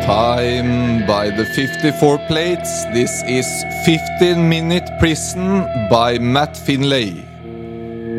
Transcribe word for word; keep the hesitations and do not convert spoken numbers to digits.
Time by the fifty-four plates. This is fifteen minute Prison by Matt Finlay.